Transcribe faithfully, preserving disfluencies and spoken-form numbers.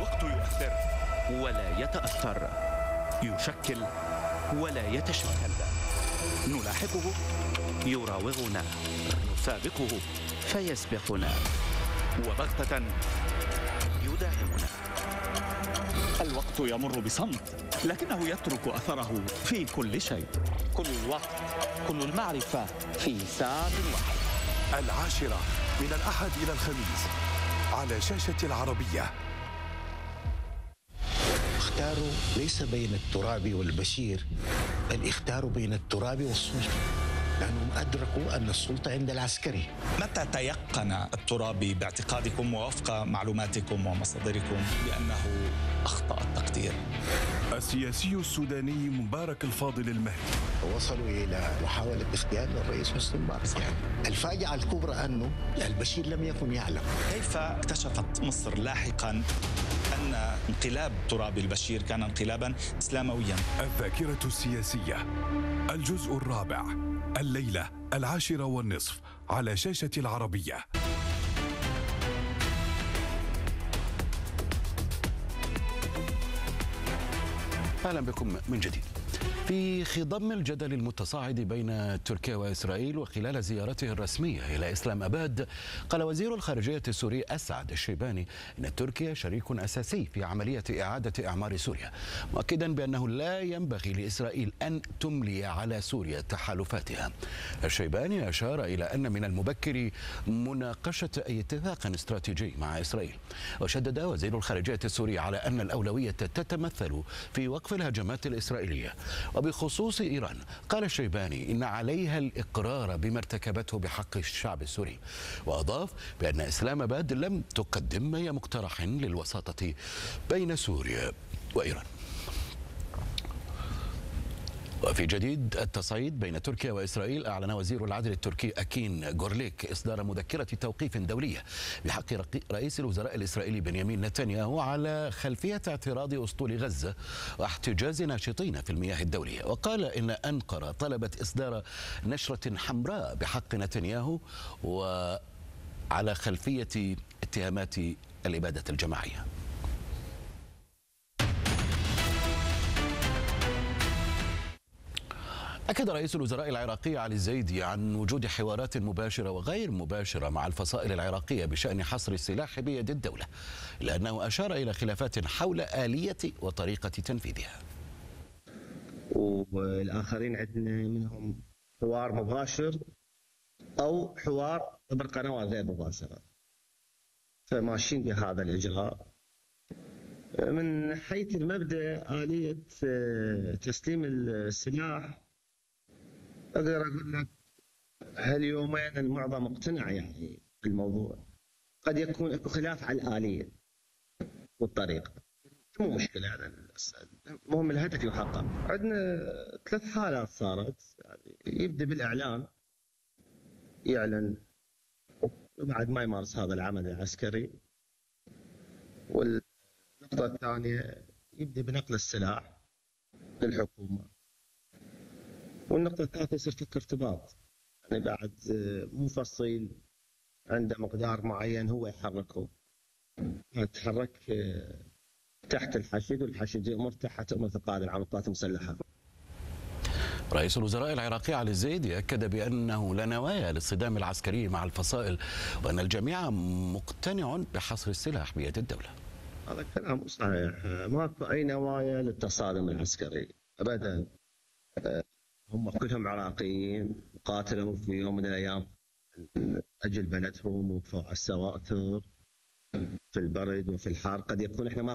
الوقت يؤثر ولا يتأثر، يشكل ولا يتشكل، نلاحقه يراوغنا، نسابقه فيسبقنا، وبغتة يداهمنا. الوقت يمر بصمت، لكنه يترك أثره في كل شيء. كل الوقت، كل المعرفة في ساعة واحدة. العاشرة من الأحد إلى الخميس على شاشة العربية. اختاروا ليس بين الترابي والبشير، بل اختاروا بين الترابي والسلطة، لأنهم أدركوا أن السلطة عند العسكري. متى تيقن الترابي باعتقادكم ووفق معلوماتكم ومصادركم بأنه أخطأ التقدير؟ السياسي السوداني مبارك الفاضل المهدي وصلوا إلى محاولة اغتيال الرئيس حسني مبارك. يعني الفاجعة الكبرى أنه البشير لم يكن يعلم. كيف اكتشفت مصر لاحقا أن انقلاب ترابي البشير كان انقلابا إسلامويا؟ الذاكرة السياسية، الجزء الرابع، الليلة العاشرة والنصف على شاشة العربية. أهلا بكم من جديد. في خضم الجدل المتصاعد بين تركيا وإسرائيل وخلال زيارته الرسمية إلى إسلام أباد، قال وزير الخارجية السوري أسعد الشيباني إن تركيا شريك أساسي في عملية إعادة إعمار سوريا، مؤكدا بأنه لا ينبغي لإسرائيل أن تملي على سوريا تحالفاتها. الشيباني أشار إلى أن من المبكر مناقشة أي اتفاق استراتيجي مع إسرائيل، وشدد وزير الخارجية السوري على أن الأولوية تتمثل في وقف الهجمات الإسرائيلية. وبخصوص إيران، قال الشيباني إن عليها الإقرار بما ارتكبته بحق الشعب السوري، وأضاف بأن إسلام أباد لم تقدم أي مقترح للوساطة بين سوريا وإيران. وفي جديد التصعيد بين تركيا وإسرائيل، أعلن وزير العدل التركي أكين جورليك إصدار مذكرة توقيف دولية بحق رئيس الوزراء الإسرائيلي بنيامين نتنياهو على خلفية اعتراض أسطول غزة واحتجاز ناشطين في المياه الدولية. وقال إن أنقرة طلبت إصدار نشرة حمراء بحق نتنياهو وعلى خلفية اتهامات الإبادة الجماعية. أكد رئيس الوزراء العراقي علي الزيدي عن وجود حوارات مباشرة وغير مباشرة مع الفصائل العراقية بشأن حصر السلاح بيد الدولة، إلا أنه أشار إلى خلافات حول آلية وطريقة تنفيذها. والآخرين عندنا منهم حوار مباشر أو حوار عبر قنوات غير مباشرة، فماشيين بهذا الإجراء. من حيث المبدأ آلية تسليم السلاح، أقدر أقول لك هاليومين المعظم مقتنع يعني بالموضوع، قد يكون اكو خلاف على الآلية والطريقة، مو مشكلة يعني، المهم الهدف يحقق. عندنا ثلاث حالات صارت، يعني يبدأ بالإعلان، يعلن وبعد ما يمارس هذا العمل العسكري، والنقطة الثانية يبدأ بنقل السلاح للحكومة، والنقطة الثالثة يصير فك ارتباط، يعني بعد مفصل عنده مقدار معين هو يحركه، يتحرك تحت الحشد، والحشد يأمر تحت أمر القائد العام للقوات المسلحة. رئيس الوزراء العراقي علي الزيدي أكد بأنه لا نوايا للصدام العسكري مع الفصائل، وأن الجميع مقتنع بحصر السلاح بيد الدولة. هذا كلام صحيح، ماكو أي نوايا للتصادم العسكري أبدا. هم كلهم عراقيين قاتلوا في يوم من الأيام أجل بلدهم، وفوق السواتر في البرد وفي الحار. قد يكون احنا ما